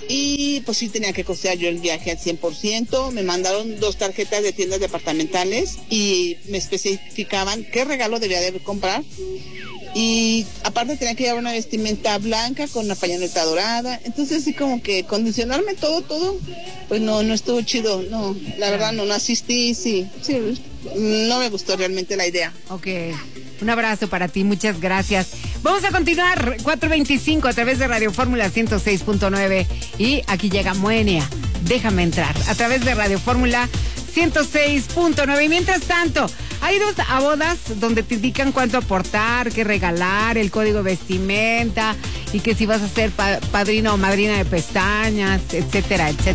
Y pues sí tenía que costear yo el viaje al 100%. Me mandaron 2 tarjetas de tiendas departamentales y me especificaban qué regalo debía de comprar. Y aparte tenía que llevar una vestimenta blanca con una pañoleta dorada. Entonces sí como que condicionarme todo, pues no estuvo chido. No, la verdad no asistí, sí, no me gustó realmente la idea. Ok, un abrazo para ti, muchas gracias. Vamos a continuar, 4:25 a través de Radio Fórmula 106.9 y aquí llega Moenia, déjame entrar, a través de Radio Fórmula 106.9. Y mientras tanto, hay ido a bodas donde te indican cuánto aportar, qué regalar, el código de vestimenta y que si vas a ser padrino o madrina de pestañas, etcétera, etcétera.